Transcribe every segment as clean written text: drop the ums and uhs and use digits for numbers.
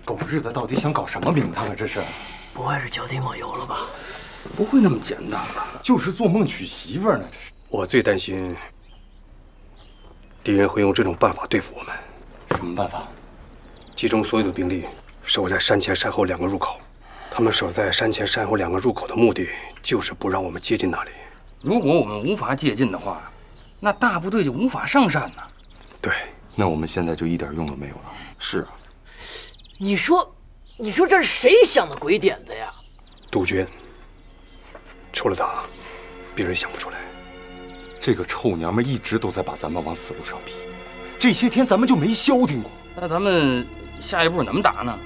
狗日的，到底想搞什么名堂啊？这是？ 不会是脚底抹油了吧？ 不会那么简单吧？ 就是做梦娶媳妇呢，这是。 我最担心敌人会用这种办法对付我们。 什么办法？ 集中所有的兵力，守在山前山后2个入口。他们守在山前山后2个入口的目的，就是不让我们接近那里。 如果我们无法接近的话，那大部队就无法上山呢。 对， 那我们现在就一点用都没有了。 是啊， 你说这是谁想的鬼点子呀？ 杜鹃，除了他，别人想不出来。 这个臭娘们一直都在把咱们往死路上逼，这些天咱们就没消停过。 那咱们下一步怎么打呢？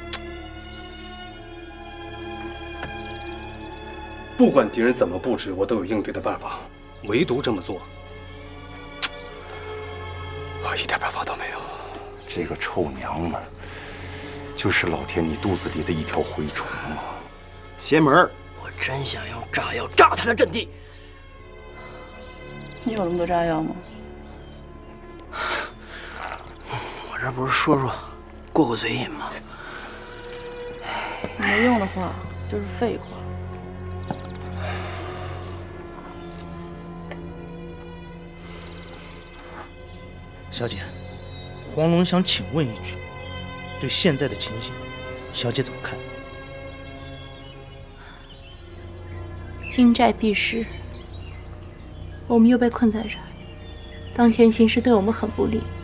不管敌人怎么布置，我都有应对的办法。唯独这么做，我一点办法都没有。 这个臭娘们儿，就是老天你肚子里的一条蛔虫啊！ 邪门！ 我真想用炸药炸他的阵地。 你有那么多炸药吗？ 我这不是说过过嘴瘾吗？ 没用的话就是废话。 小姐，黄龙想请问一句，对现在的情形，小姐怎么看？ 金寨必失，我们又被困在这儿，当前形势对我们很不利。